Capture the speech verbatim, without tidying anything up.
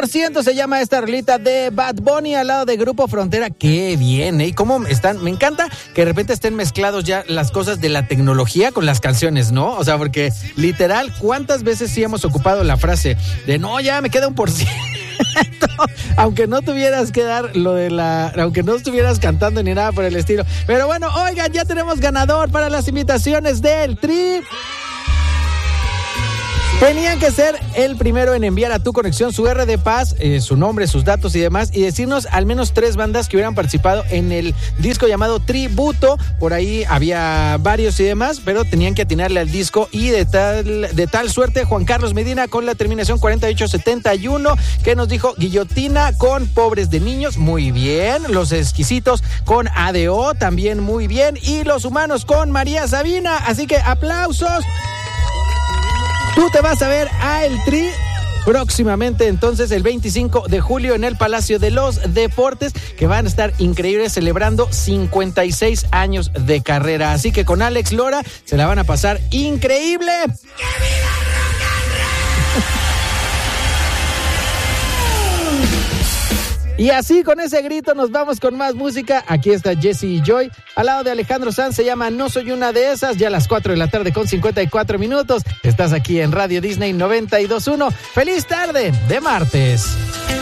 por ciento se llama esta rolita de Bad Bunny al lado de Grupo Frontera. Qué bien, ¿eh? Y cómo están, me encanta que de repente estén mezclados ya las cosas de la tecnología con las canciones, ¿no? O sea, porque literal, ¿cuántas veces sí hemos ocupado la frase de no, ya me queda un por ciento? Aunque no tuvieras que dar lo de la, aunque no estuvieras cantando ni nada por el estilo. Pero bueno, oigan, ya tenemos ganador para las invitaciones del Tri. Tenían que ser el primero en enviar a Tu Conexión su R de Paz, eh, su nombre, sus datos y demás, y decirnos al menos tres bandas que hubieran participado en el disco llamado Tributo. Por ahí había varios y demás, pero tenían que atinarle al disco, y de tal, de tal suerte Juan Carlos Medina con la terminación cuarenta y ocho setenta y uno, que nos dijo Guillotina con Pobres de Niños, muy bien. Los Exquisitos con A D O, también muy bien. Y Los Humanos con María Sabina, así que aplausos. Tú te vas a ver a El Tri próximamente, entonces, el veinticinco de julio en el Palacio de los Deportes, que van a estar increíbles celebrando cincuenta y seis años de carrera. Así que con Alex Lora se la van a pasar increíble. Y así, con ese grito, nos vamos con más música. Aquí está Jesse y Joy, al lado de Alejandro Sanz, se llama No Soy Una de Esas, ya a las cuatro de la tarde con cincuenta y cuatro minutos. Estás aquí en Radio Disney noventa y dos punto uno. ¡Feliz tarde de martes!